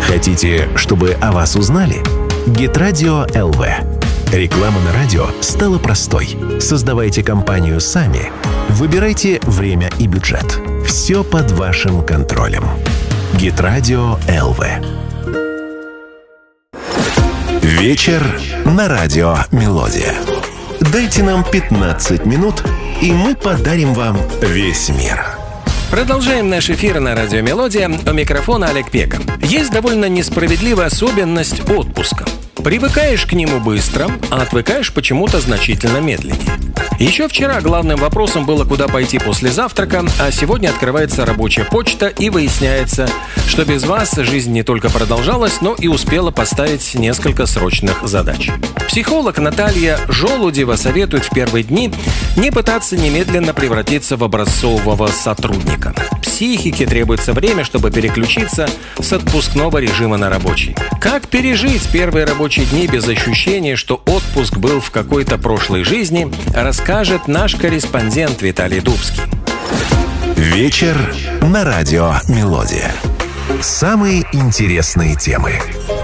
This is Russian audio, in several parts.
Хотите, чтобы о вас узнали? Геtradio ЛВ. Реклама на радио стала простой. Создавайте компанию сами. Выбирайте время и бюджет. Все под вашим контролем. Геtradio ЛВ. Вечер на радио «Мелодия». Дайте нам 15 минут, и мы подарим вам весь мир. Продолжаем наш эфир на радио «Мелодия». У микрофона Олег Пека. Есть довольно несправедливая особенность отпуска. Привыкаешь к нему быстро, а отвыкаешь почему-то значительно медленнее. Еще вчера главным вопросом было, куда пойти после завтрака, а сегодня открывается рабочая почта и выясняется, что без вас жизнь не только продолжалась, но и успела поставить несколько срочных задач. Психолог Наталья Желудева советует в первые дни не пытаться немедленно превратиться в образцового сотрудника. Психике требуется время, чтобы переключиться с отпускного режима на рабочий. Как пережить первые рабочие дни без ощущения, что отпуск был в какой-то прошлой жизни, расскажет наш корреспондент Виталий Дубский. Вечер на радио «Мелодия». Самые интересные темы.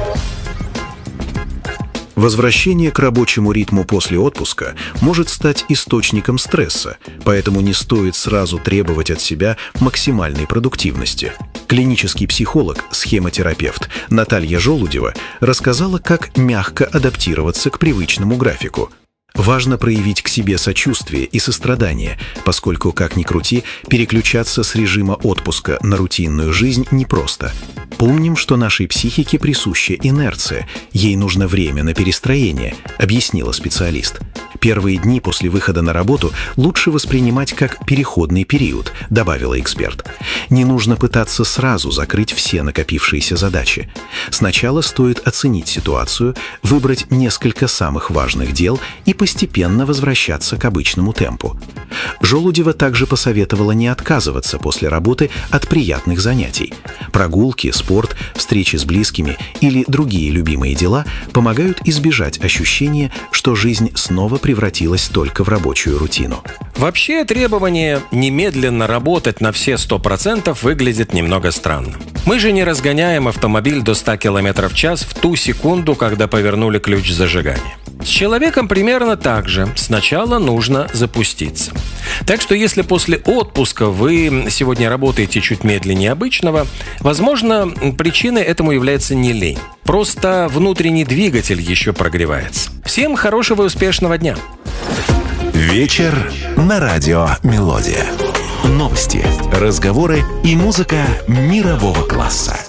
Возвращение к рабочему ритму после отпуска может стать источником стресса, поэтому не стоит сразу требовать от себя максимальной продуктивности. Клинический психолог, схемотерапевт Наталья Желудева рассказала, как мягко адаптироваться к привычному графику. Важно проявить к себе сочувствие и сострадание, поскольку, как ни крути, переключаться с режима отпуска на рутинную жизнь непросто. Помним, что нашей психике присуща инерция, ей нужно время на перестроение, объяснила специалист. Первые дни после выхода на работу лучше воспринимать как переходный период, добавила эксперт. Не нужно пытаться сразу закрыть все накопившиеся задачи. Сначала стоит оценить ситуацию, выбрать несколько самых важных дел и постепенно возвращаться к обычному темпу. Желудева также посоветовала не отказываться после работы от приятных занятий. Прогулки, спорт, встречи с близкими или другие любимые дела помогают избежать ощущения, что жизнь снова превратилась только в рабочую рутину. Вообще, требование немедленно работать на все 100% выглядит немного странно. Мы же не разгоняем автомобиль до 100 км в час в ту секунду, когда повернули ключ зажигания. С человеком примерно так же. Сначала нужно запуститься. Так что если после отпуска вы сегодня работаете чуть медленнее обычного, возможно, причиной этому является не лень. Просто внутренний двигатель еще прогревается. Всем хорошего и успешного дня! Вечер на радио «Мелодия». Новости, разговоры и музыка мирового класса.